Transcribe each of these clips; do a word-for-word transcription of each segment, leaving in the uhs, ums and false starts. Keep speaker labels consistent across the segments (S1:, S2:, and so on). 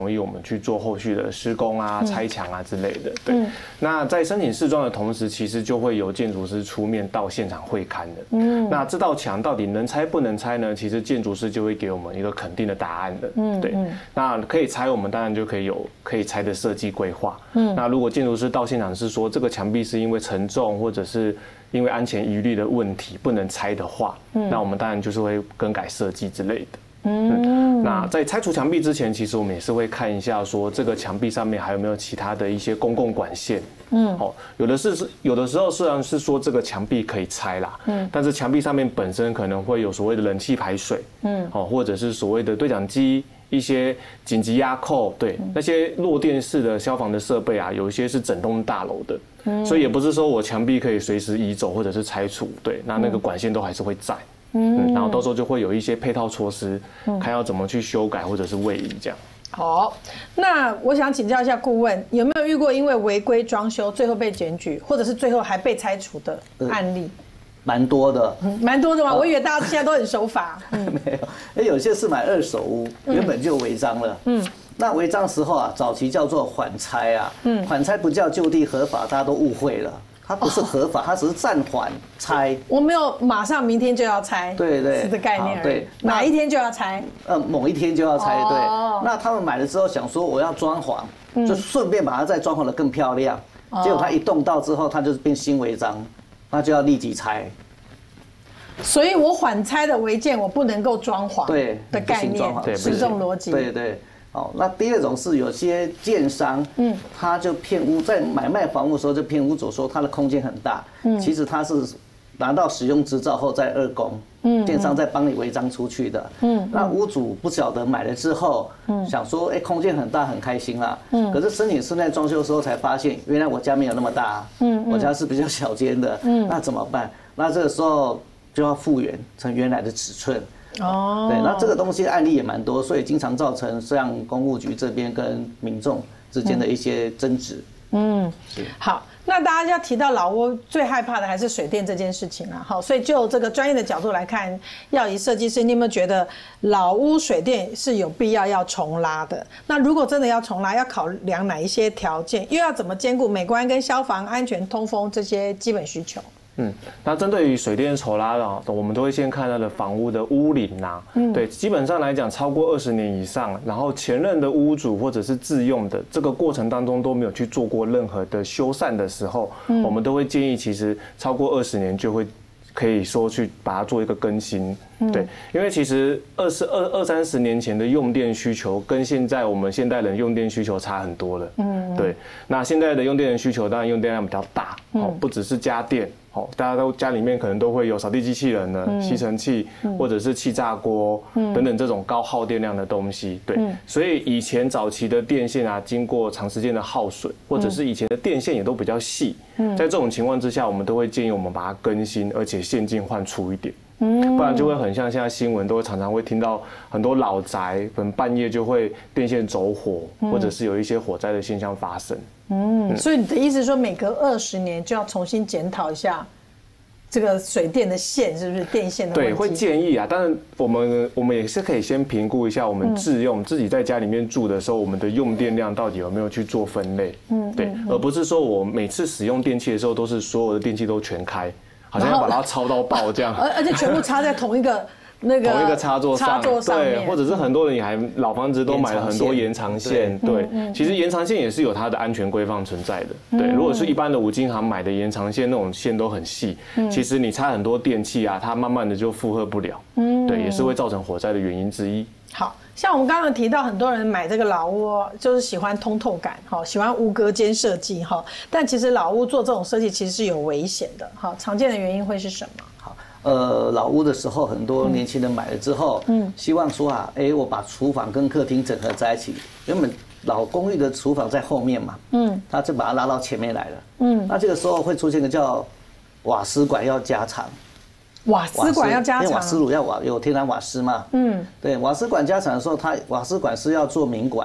S1: 容易我们去做后续的施工啊、拆墙啊之类的。对，嗯、那在申请视状的同时，其实就会由建筑师出面到现场会勘的。嗯，那这道墙到底能拆不能拆呢？其实建筑师就会给我们一个肯定的答案的。嗯，对，那可以拆，我们当然就可以有可以拆的设计规划。嗯，那如果建筑师到现场是说这个墙壁是因为承重或者是因为安全疑虑的问题不能拆的话，嗯，那我们当然就是会更改设计之类的。嗯，那在拆除墙壁之前，其实我们也是会看一下，说这个墙壁上面还有没有其他的一些公共管线。嗯，哦，有的是有的时候虽然是说这个墙壁可以拆啦，嗯，但是墙壁上面本身可能会有所谓的冷气排水，嗯，哦，或者是所谓的对讲机、一些紧急压扣，对，那些弱电式的消防的设备啊，有一些是整栋大楼的，嗯，所以也不是说我墙壁可以随时移走或者是拆除，对，那那个管线都还是会在。嗯，然后到时候就会有一些配套措施，看要怎么去修改或者是位移这样。
S2: 好，那我想请教一下顾问，有没有遇过因为违规装修最后被检举，或者是最后还被拆除的案例？
S3: 蛮多的，
S2: 蛮多的嘛。我以为大家现在都很守法。
S3: 没有，哎，有些是买二手屋，原本就违章了。嗯，那违章时候啊，早期叫做缓拆啊，嗯，缓拆不叫就地合法，大家都误会了。它不是合法，它只是暂缓拆。
S2: 我没有马上明天就要拆，
S3: 对对，
S2: 是的概念。
S3: 对，
S2: 哪一天就要拆？
S3: 呃，某一天就要拆。对，那他们买了之后想说我要装潢，就顺便把它再装潢得更漂亮。结果它一动到之后，它就是变新违章，那就要立即拆。
S2: 所以我缓拆的违建，我不能够装潢。对的概念，是这种逻辑。
S3: 对对。哦，那第二种是有些建商，嗯，他就骗屋，在买卖房屋的时候就骗屋主说他的空间很大，嗯，其实他是拿到使用执照后再二供，嗯，建商再帮你违章出去的，嗯，那屋主不晓得买了之后，嗯，想说哎空间很大很开心啦，嗯，可是申请室内装修的时候才发现，原来我家没有那么大，嗯，我家是比较小间的，嗯，那怎么办？那这个时候就要复原成原来的尺寸。哦，对，那这个东西案例也蛮多，所以经常造成像公务局这边跟民众之间的一些争执。嗯，
S2: 是。好，那大家要提到老屋，最害怕的还是水电这件事情啊。好，所以就这个专业的角度来看，耀仪设计师，你有没有觉得老屋水电是有必要要重拉的？那如果真的要重拉，要考量哪一些条件？又要怎么兼顾美观跟消防安全、通风这些基本需求？
S1: 嗯，那针对于水电重拉啊，我们都会先看它的房屋的屋龄呐。嗯，对，基本上来讲，超过二十年以上，然后前任的屋主或者是自用的这个过程当中都没有去做过任何的修缮的时候，嗯，我们都会建议，其实超过二十年就会可以说去把它做一个更新。对，因为其实二十二二三十年前的用电需求跟现在我们现代人用电需求差很多了。嗯，对，那现在的用电的需求当然用电量比较大，哦，不只是家电。好，大家都家里面可能都会有扫地机器人呢、吸尘器，或者是气炸锅等等这种高耗电量的东西。对，所以以前早期的电线啊，经过长时间的耗损，或者是以前的电线也都比较细。在这种情况之下，我们都会建议我们把它更新，而且线径换粗一点。不然就会很像现在新闻都会常常会听到很多老宅可能半夜就会电线走火，或者是有一些火灾的现象发生。
S2: 嗯，所以你的意思是说每隔二十年就要重新检讨一下这个水电的线是不是电线的问题？
S1: 对，会建议啊。当然我们我们也是可以先评估一下我们自用、嗯、自己在家里面住的时候，我们的用电量到底有没有去做分类。嗯，对，而不是说我每次使用电器的时候都是所有的电器都全开。好像要把它超到爆这样，
S2: 而而且全部插在同一个那个
S1: 同一个插座上，
S2: 插座上面，
S1: 对，或者是很多人也还老房子都买了很多延长线，对，其实延长线也是有它的安全规范存在的，对，如果是一般的五金行买的延长线，那种线都很细，其实你插很多电器啊，它慢慢的就负荷不了，对，也是会造成火灾的原因之一。
S2: 好像我们刚刚提到，很多人买这个老屋就是喜欢通透感，喜欢无隔间设计，但其实老屋做这种设计其实是有危险的，常见的原因会是什么？
S3: 好，呃，老屋的时候，很多年轻人买了之后，嗯，希望说啊，哎，我把厨房跟客厅整合在一起。原本老公寓的厨房在后面嘛，嗯，他就把它拉到前面来了，嗯，那这个时候会出现个叫瓦斯管要加长。
S2: 瓦斯管要加长，
S3: 因为瓦斯炉要瓦有天然瓦斯嘛，嗯，对，瓦斯管加长的时候，它瓦斯管是要做明管，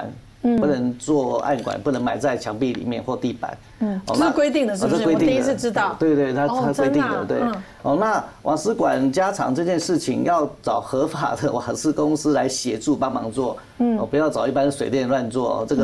S3: 不能做暗管，不能埋在墙壁里面或地板。
S2: 嗯，这是规定的，是不是？我第一次知道。
S3: 对对，它它规定的，对。哦，那瓦斯管加长这件事情要找合法的瓦斯公司来协助帮忙做，嗯，哦，不要找一般水电乱做，这个